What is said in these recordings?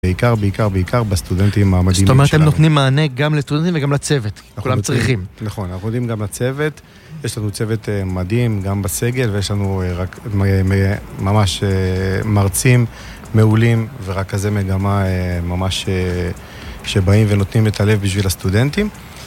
בעיקר בסטודנטים המדהימים שלנו. זאת אומרת, הם נותנים מענה גם לסטודנטים וגם לצוות. כולם צריכים. נכון, אנחנו יודעים גם לצוות. יש לנו צוות מדהים גם בסגל, ויש לנו ממש מרצים מעולים, ורכזי מגמה ממש שבאים ונותנים את הלב בשביל הסטודנטים.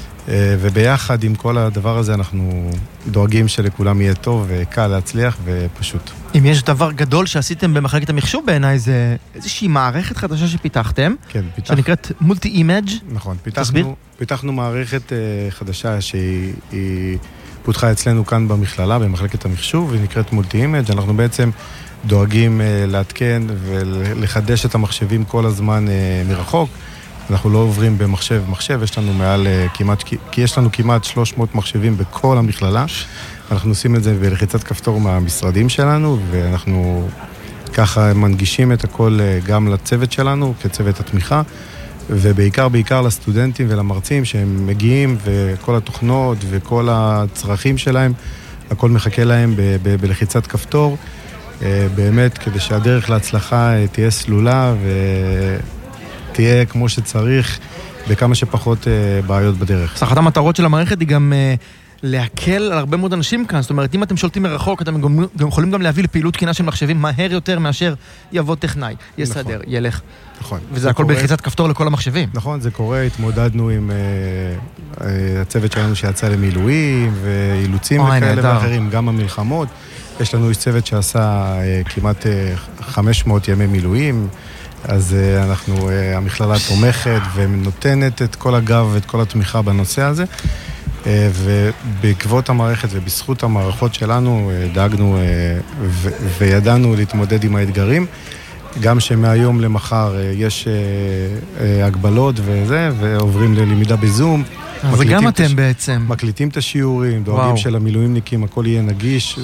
וביחד עם כל הדבר הזה אנחנו דואגים שלכולם יהיה טוב וקל להצליח ופשוט. אם יש דבר גדול שעשיתם במחלקת המחשוב בעיניי, זה איזושהי מערכת חדשה שפיתחתם, כן, שנקראת מולטי-אימג'. נכון, פיתחנו מערכת חדשה שהיא פותחה אצלנו כאן במכללה, במחלקת המחשוב, והיא נקראת מולטי-אימג'. אנחנו בעצם דואגים להתקן ולחדש את המחשבים כל הזמן מרחוק. אנחנו לא עוברים במחשב, יש לנו יש לנו כמעט 300 מחשבים בכל המכללה. אנחנו עושים את זה בלחיצת כפתור מהמשרדים שלנו, ואנחנו ככה מנגישים את הכל גם לצוות שלנו, כצוות התמיכה, ובעיקר לסטודנטים ולמרצים שהם מגיעים, וכל התוכנות וכל הצרכים שלהם, הכל מחכה להם בלחיצת כפתור, באמת כדי שהדרך להצלחה תהיה סלולה תהיה כמו שצריך, בכמה שפחות בעיות בדרך. אחת המטרות של המערכת היא גם להקל על הרבה מאוד אנשים כאן. זאת אומרת, אם אתם שולטים מרחוק, אתם גם יכולים גם להביא לפעילות תקינה של מחשבים מהר יותר מאשר יבוא טכנאי, יסדר, ילך. נכון. וזה הכל בלחיצת כפתור לכל המחשבים. נכון, זה קורה. התמודדנו עם הצוות שלנו שיצא למילואים, ואילוצים כאלה ואחרים, גם המלחמות. יש לנו איש צוות שעשה כמעט 500 ימי מילואים, אז המכללה תומכת ונותנת את כל הגב ואת כל התמיכה בנושא הזה, ובעקבות המערכת ובזכות המערכות שלנו דאגנו וידענו להתמודד עם האתגרים, גם שמהיום למחר יש הגבלות ועוברים ללמידה בזום. אז גם אתם בעצם. מקליטים את השיעורים, דואגים של המילואימניקים, הכל יהיה נגיש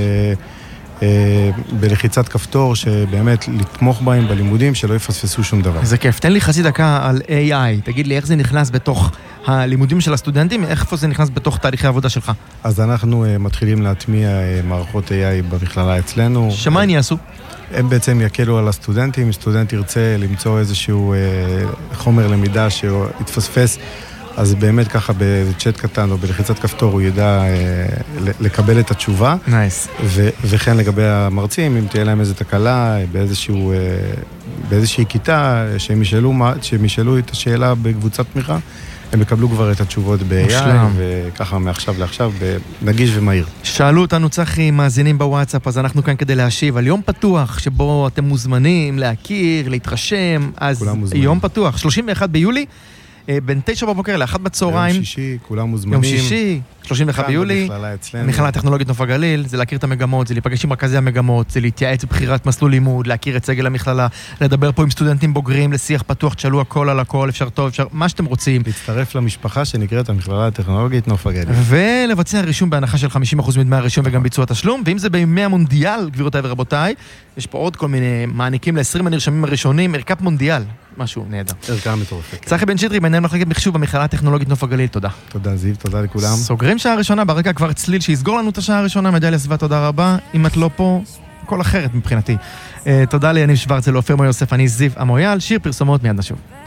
בלחיצת כפתור, שבאמת לתמוך בהם בלימודים, שלא יפספסו שום דבר. זה כיף. תן לי חצי דקה על AI. תגיד לי איך זה נכנס בתוך הלימודים של הסטודנטים, איפה זה נכנס בתוך תהליכי העבודה שלך? אז אנחנו מתחילים להטמיע מערכות AI במכללה אצלנו. שמה הם יעשו? הם בעצם יקלו על הסטודנטים. סטודנט ירצה למצוא איזשהו חומר למידה שיתפספס, אז באמת ככה בצ'אט קטן או בלחיצת כפתור הוא ידע לקבל את התשובה. נייס. וכן לגבי המרצים, אם תהיה להם איזו תקלה באיזושהי כיתה, שהם ישאלו את השאלה בקבוצת תמיכה, הם יקבלו כבר את התשובות ב-AI, וככה מעכשיו לעכשיו, נגיש ומהיר. שאלו אותנו צחי מאזינים בוואטסאפ, אז אנחנו כאן כדי להשיב על יום פתוח, שבו אתם מוזמנים להכיר, להתרשם, אז יום פתוח, 31 ביולי, בין 9 בבוקר ל-1 בצהריים. יום שישי, כולם מוזמנים. יום שישי, 31 ביולי. מכללה הטכנולוגית נוף הגליל, זה להכיר את המגמות, זה להיפגש עם רכזי המגמות, זה להתייעץ בבחירת מסלול לימוד, להכיר את סגל המכללה, לדבר פה עם סטודנטים בוגרים, לשיח פתוח, תשאלו הכל על הכל, אפשר טוב, אפשר מה שאתם רוצים. להצטרף למשפחה שנקראת המכללה הטכנולוגית נוף הגליל. ולבצע רישום בהנחה של 50% מדמי הרישום וגם ביצוע תשלום, ואם זה בימי המונדיאל, גבירותיי ורבותיי, יש פה עוד כל מיני מעניקים ל-20 הנרשמים הראשונים, ערכת מונדיאל, משהו נהדר. ערכה מטורפת. צחי בן שטרי, מנהל מחלקת מחשוב במכללה הטכנולוגית נוף הגליל, תודה. תודה זיו, תודה לכולם. סוגרים שעה ראשונה, ברקע כבר צליל שיסגור לנו את השעה הראשונה, מדליה סביבה, תודה רבה. אם את לא פה, כל אחרת מבחינתי. תודה ליניב שוורץ, לאופיר מויוסף, אני זיו המויאל, שיר פרסומות מיד נשוב.